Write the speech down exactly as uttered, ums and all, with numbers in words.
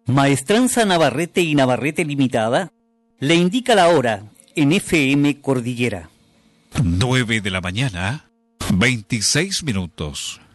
Maestranza Navarrete y Navarrete Limitada le indica la hora en F M Cordillera. nueve de la mañana, veintiséis minutos.